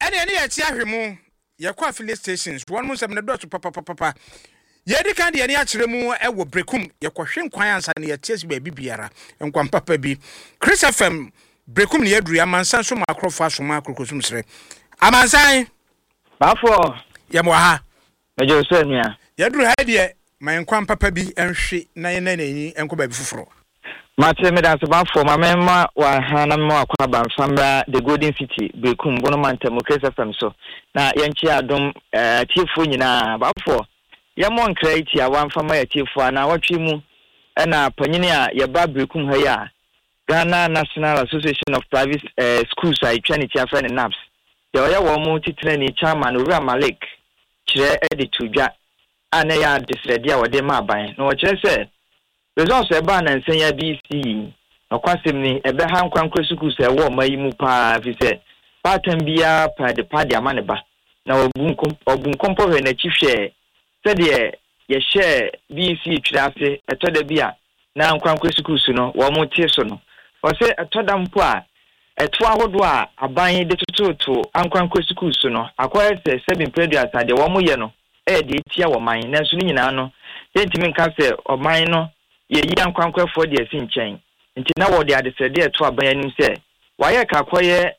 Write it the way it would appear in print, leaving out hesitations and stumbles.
Any ahwemu ye kwa affiliate stations one mo sem ne dot papa ye di kan de ani akire mu e wo brekum ye kwohwe nkwan ansa ne ye tiesi ba bibiara nkwan papa bi Chris FM brekum ne yaduru amansan so makrofo asoma akrokosum sere amansan bafo ye mo ha ejo se nua yaduru ha de man nkwan papa bi enhwe na ye nanani enko ba bi foforo Mate me dance bafo mama wa hana mo akwa banfamba the Golden City brekum bono mantamo Chris FM so na yenchi adom tiefo nyina bafo ya mo nkrai a wanfama ya tiefo na watwe mu na panyini a ye ba brekum ha ya Ghana National Association of Private Schools I twa ne tiafa ne NAPS ya oya wo mo titre ni chairman Ura Malik kire editudwa ana ya desrede a wode ma aban na wo kire se results eba na nsenya BC akwasem ni ebe ha nkwankwa suku se wo mayi mu pa fi se pattern bia pa de pa de amane ba na obun kompo na chihwe se de ye share BC twirase etoda bia na nkwankwa suku su no wo mo tie so no o se etoda mpo a eto ahodo a aban de tototo ankwankwa suku su no akwai se 7 previous ade wo mo ye no de tia wo man na so ni nyina no yentimi nka se oman no ye yi ankwankwafo de asi nchen nti na wo de adesede eto aban anim se waye ka koye